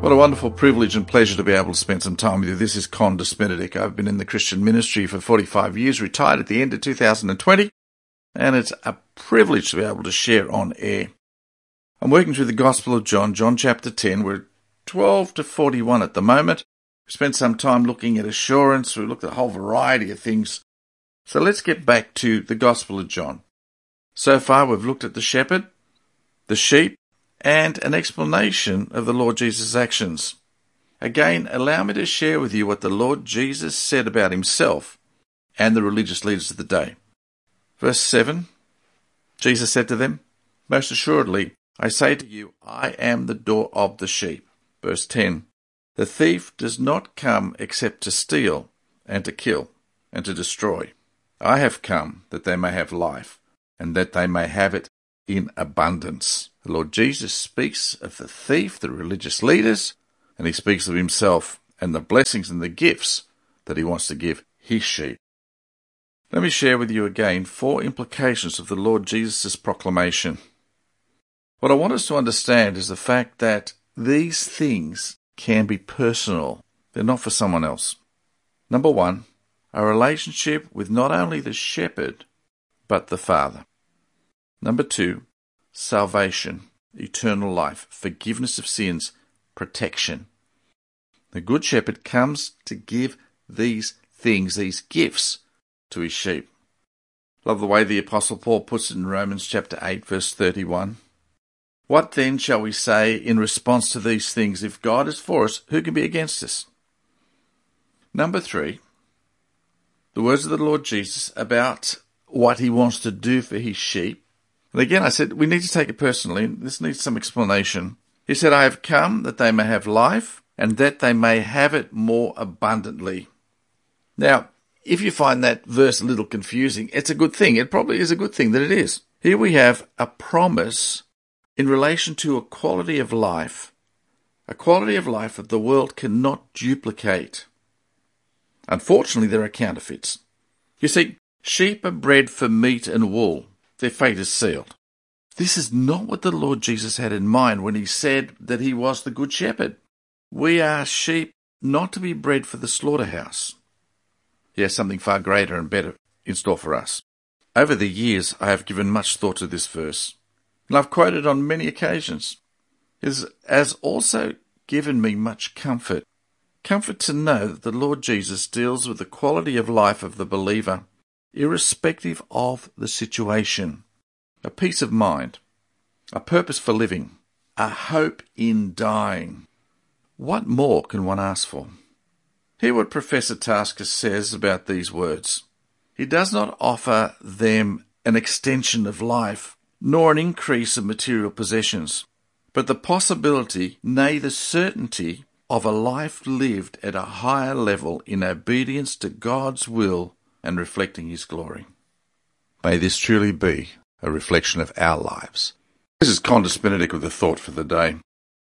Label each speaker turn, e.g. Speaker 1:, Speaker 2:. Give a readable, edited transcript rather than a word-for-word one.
Speaker 1: What a wonderful privilege and pleasure to be able to spend some time with you. This is Condis Benedict. I've been in the Christian ministry for 45 years, retired at the end of 2020, and it's a privilege to be able to share on air. I'm working through the Gospel of John, John chapter 10. We're 12 to 41 at the moment. We spent some time looking at assurance. We looked at a whole variety of things. So let's get back to the Gospel of John. So far we've looked at the shepherd, the sheep, and an explanation of the Lord Jesus' actions. Again, allow me to share with you what the Lord Jesus said about himself and the religious leaders of the day. Verse 7, Jesus said to them, "Most assuredly, I say to you, I am the door of the sheep." Verse 10, "The thief does not come except to steal and to kill and to destroy. I have come that they may have life, and that they may have it in abundance." The Lord Jesus speaks of the thief, the religious leaders, and he speaks of himself and the blessings and the gifts that he wants to give his sheep. Let me share with you again 4 implications of the Lord Jesus' proclamation. What I want us to understand is the fact that these things can be personal. They're not for someone else. Number 1, a relationship with not only the shepherd, but the Father. Number 2, salvation, eternal life, forgiveness of sins, protection. The Good Shepherd comes to give these things, these gifts, to his sheep. Love the way the Apostle Paul puts it in Romans chapter 8, verse 31. "What then shall we say in response to these things? If God is for us, who can be against us?" Number 3, the words of the Lord Jesus about what he wants to do for his sheep. And again, I said, we need to take it personally. This needs some explanation. He said, "I have come that they may have life, and that they may have it more abundantly." Now, if you find that verse a little confusing, it's a good thing. It probably is a good thing that it is. Here we have a promise in relation to a quality of life that the world cannot duplicate. Unfortunately, there are counterfeits. You see, sheep are bred for meat and wool. Their fate is sealed. This is not what the Lord Jesus had in mind when he said that he was the Good Shepherd. We are sheep not to be bred for the slaughterhouse. He has something far greater and better in store for us. Over the years, I have given much thought to this verse, and I've quoted on many occasions. It has also given me much comfort. Comfort to know that the Lord Jesus deals with the quality of life of the believer, irrespective of the situation. A peace of mind, a purpose for living, a hope in dying. What more can one ask for? Hear what Professor Tasker says about these words. He does not offer them an extension of life, nor an increase of material possessions, but the possibility, nay, the certainty of a life lived at a higher level in obedience to God's will and reflecting his glory. May this truly be a reflection of our lives. This is Condis Benedict with a thought for the day.